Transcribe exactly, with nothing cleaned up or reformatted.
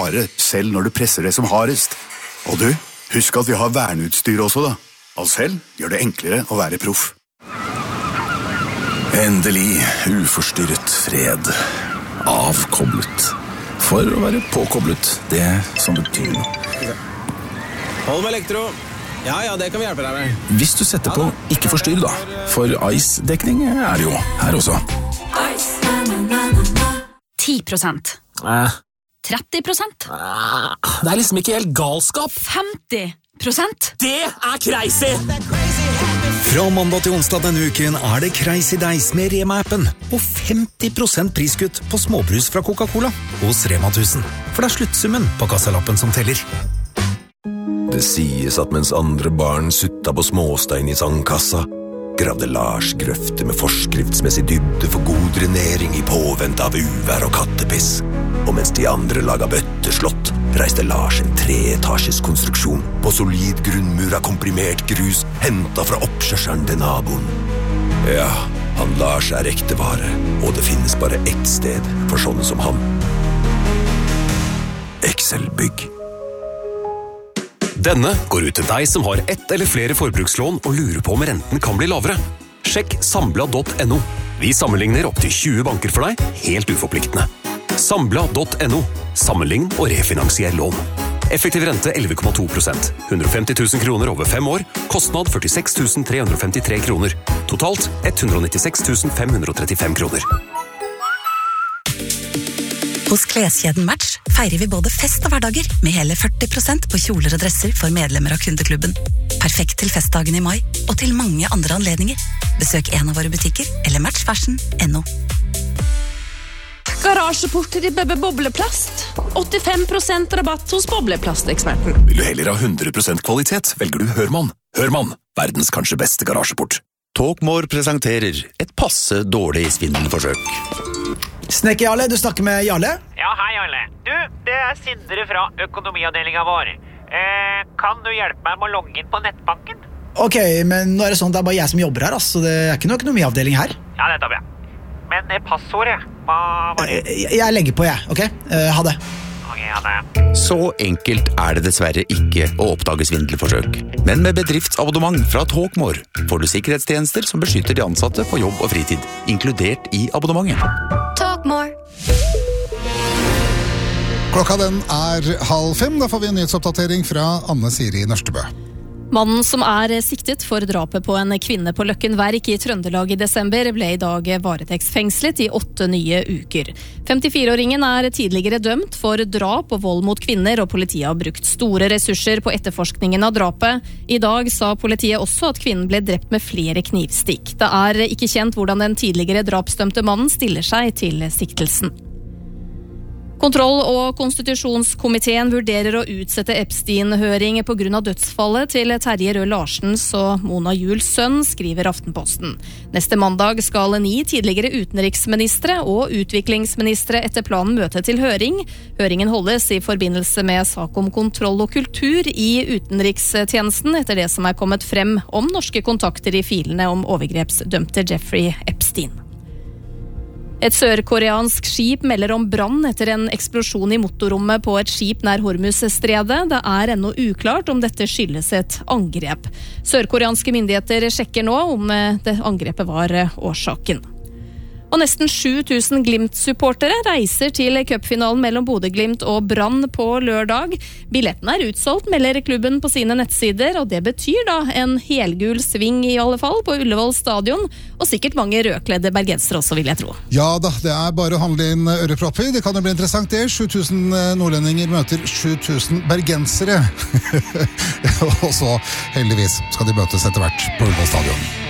klare, selv når du presser det som hardest. Og du, husk at vi har verneutstyr også da. Ahlsell gjør det enklere å være proff. Endelig uforstyrret fred. Avkoblet. For å være påkoblet, det som betyr noe. Hold med elektro. Ja, ja, det kan vi hjelpe deg med. Hvis du setter på ikke forstyrr da, for Ice-dekning er det jo her også. ti prosent. Eh. tretti prosent. Ah, det er liksom ikke helt galskap. femti prosent. Det er crazy! Fra mandag til onsdag denne uken er det Crazy Days med Rema-appen og femti prosent priskutt på småbrus fra Coca-Cola hos Rema tusen. For det er sluttsummen på kassalappen som teller. Det sies at mens andre barn sutta på småstein i sandkassa, gravde Lars grøfter med forskriftsmessig dybde for god drenering i påvente av uvær og kattepiss. Og mens de andre laga bøtteslott, reiste Lars en treetasjes konstruksjon på solid grunnmur av komprimert grus, hentet fra oppkjørselen til naboen. Ja, han Lars er ekte vare, og det finnes bare ett sted for sånne som han. Excel-bygg. Denne går ut til deg som har ett eller flere forbrukslån og lurer på om renten kan bli lavere. Sjekk sambla punktum no. Vi sammenligner opp til tjue banker for deg, helt uforpliktende. sambla punktum no. Sammenlign og refinansier lån. Effektiv rente elleve komma to prosent. hundre og femti tusen kroner over fem år. Kostnad førtiseks tusen tre hundre og femtitre kroner. Totalt hundre og nittiseks tusen fem hundre og trettifem kroner. Hos kleskjeden Match feirer vi både fest og hverdager med hele førti prosent på kjoler og dresser for medlemmer av kundeklubben. Perfekt til festdagen i mai og til mange andre anledninger. Besøk en av våre butikker eller matchfashion punktum no. Garasjeporter i Bebbe Bobleplast. åttifem prosent rabatt hos Bobleplasteksperten. Vil du heller ha hundre prosent kvalitet, velger du Hørmann. Hørmann, verdens kanskje beste garasjeport. Talkmore presenterer et passe dårlig svindelforsøk. Snekker Jarle, du snakker med Jarle? Ja, hei Jarle. Du, det er Sindre fra økonomiavdelingen vår. Eh, kan du hjelpe meg med å logge inn på nettbanken? Ok, men nå er det sånn at det er bare jeg som jobber her, altså. Det er ikke noe økonomiavdeling her. Ja, det tar vi. Men eh, passordet, hva var det? Jeg, jeg legger på, jeg, ok? Uh, ha det. Ok, ha det. Så enkelt er det dessverre ikke å oppdage svindelforsøk. Men med bedriftsabonnement fra Talkmore får du sikkerhetstjenester som beskytter de ansatte på jobb og fritid, inkludert i abonnementet. Talkmore. Klokka den er halv fem, da får vi en nyhetsoppdatering fra Anne Siri Nørstebø. Mannen som er siktet for drapet på en kvinne på Løkken Verk i Trøndelag i desember ble i dag varetektsfengslet i åtte nye uker. femtifire-åringen er tidligere dømt for drap og vold mot kvinner, og politiet har brukt store ressurser på etterforskningen av drapet. I dag sa politiet også at kvinnen ble drept med flere knivstikk. Det er ikke kjent hvordan den tidligere drapsdømte mannen stiller seg til siktelsen. Kontroll- og konstitusjonskomiteen vurderer å utsette Epstein-høring på grunn av dødsfallet til Terje Rød Larsens og Mona Juels sønn, skriver Aftenposten. Neste mandag skal ni tidligere utenriksministre og utviklingsministre etter planen møte til høring. Høringen holdes i forbindelse med sak om kontroll og kultur i utenrikstjenesten etter det som er kommet frem om norske kontakter i filene om overgrepsdømte Jeffrey Epstein. Et sørkoreansk skip melder om brann etter en eksplosjon i motorrommet på et skip nær Hormuzstredet. Det er ennå uklart om dette skyldes et angrep. Sørkoreanske myndigheter sjekker nå om det angrepet var årsaken. Og nesten sju tusen Glimt-supportere reiser til cupfinalen mellom Bodø/Glimt og Brann på lørdag. Billetten er utsolgt, melder klubben på sine nettsider, og det betyr da en helgul sving i alle fall på Ullevål stadion, og sikkert mange rødkledde bergensere også, vil jeg tro. Ja da, det er bare å handle inn ørepropper. Det kan jo bli interessant det. sju tusen nordlendinger møter sju tusen bergensere. Og så heldigvis skal de møtes etter hvert på Ullevål stadion.